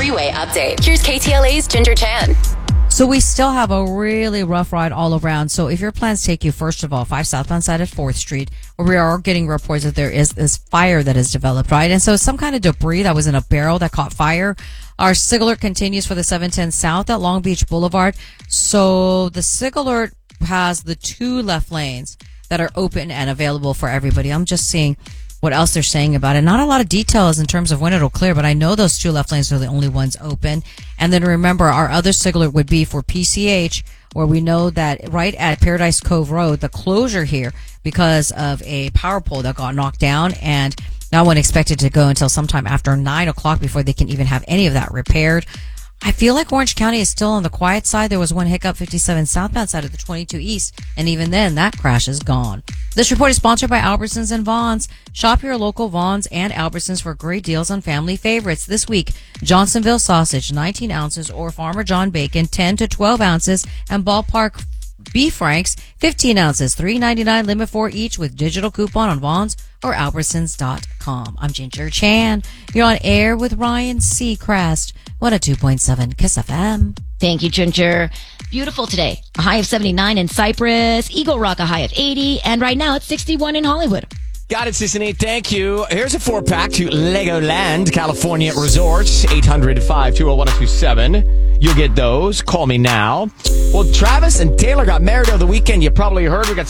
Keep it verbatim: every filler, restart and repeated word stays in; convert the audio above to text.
Freeway update. Here's K T L A's Ginger Chan. So we still have a really rough ride all around. So if your plans take you, first of all, five southbound side at fourth Street, where we are getting reports that there is this fire that has developed, right? And so some kind of debris that was in a barrel that caught fire. Our SIG alert continues for the seven ten South at Long Beach Boulevard. So the SIG alert has the two left lanes that are open and available for everybody. I'm just seeing what else they're saying about it. Not a lot of details in terms of when it'll clear, but I know those two left lanes are the only ones open. And then remember, our other SIG alert would be for P C H, where we know that right at Paradise Cove Road, the closure here because of a power pole that got knocked down, and no one expected to go until sometime after nine o'clock before they can even have any of that repaired. I feel like Orange County is still on the quiet side. There was one hiccup fifty-seven southbound side of the twenty-two East, and even then, that crash is gone. This report is sponsored by Albertsons and Vons. Shop your local Vons and Albertsons for great deals on family favorites. This week, Johnsonville sausage, nineteen ounces, or Farmer John bacon, ten to twelve ounces, and Ballpark beef franks, fifteen ounces, three ninety-nine limit for each with digital coupon on Vons or Albertsons dot com. I'm Ginger Chan. You're on air with Ryan Seacrest. one oh two point seven Kiss F M. Thank you, Ginger. Beautiful today. A high of seventy-nine in Cypress, Eagle Rock a high of eighty, and right now it's sixty-one in Hollywood. Got it, Sissany. Thank you. Here's a four-pack to Legoland California Resorts, eight hundred, five two zero, one zero two seven. You'll get those. Call me now. Well, Travis and Taylor got married over the weekend. You probably heard we got